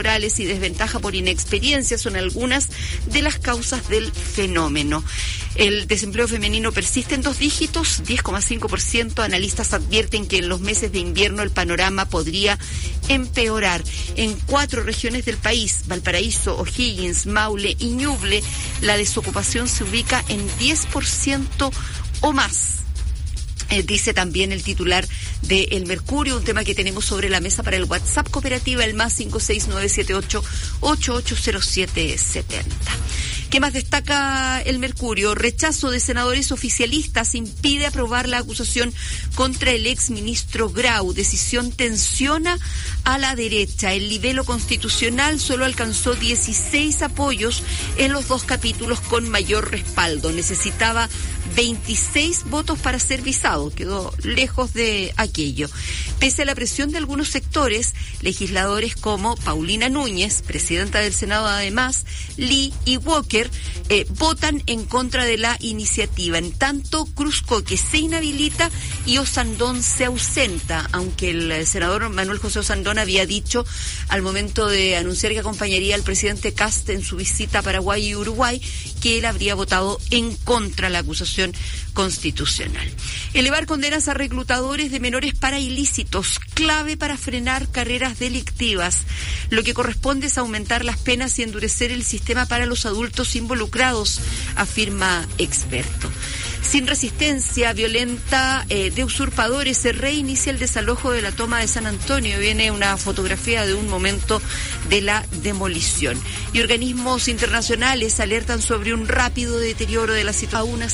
laborales y desventaja por inexperiencia son algunas de las causas del fenómeno. El desempleo femenino persiste en 2 dígitos, 10,5%. Analistas advierten que en los meses de invierno el panorama podría empeorar. En 4 regiones del país, Valparaíso, O'Higgins, Maule y Ñuble, la desocupación se ubica en 10% o más. Dice también el titular de El Mercurio, un tema que tenemos sobre la mesa para el WhatsApp Cooperativa, el más 56978880770. ¿Qué más destaca El Mercurio? Rechazo de senadores oficialistas impide aprobar la acusación contra el exministro Grau. Decisión tensiona a la derecha. El libelo constitucional solo alcanzó 16 apoyos en los 2 capítulos con mayor respaldo. Necesitaba 26 votos para ser visado. Quedó lejos de aquello. Pese a la presión de algunos sectores, legisladores como Paulina Núñez, presidenta del Senado además, Lee y Walker, votan en contra de la iniciativa. En tanto, Cruzcoque se inhabilita y Osandón se ausenta, aunque el senador Manuel José Osandón había dicho al momento de anunciar que acompañaría al presidente Kast en su visita a Paraguay y Uruguay que él habría votado en contra de la acusación constitucional. Elevar condenas a reclutadores de menores para ilícitos, clave para frenar carreras delictivas. Lo que corresponde es aumentar las penas y endurecer el sistema para los adultos involucrados, afirma experto. Sin resistencia violenta de usurpadores, se reinicia el desalojo de la toma de San Antonio. Viene una fotografía de un momento de la demolición. Y organismos internacionales alertan sobre un rápido deterioro de la situación.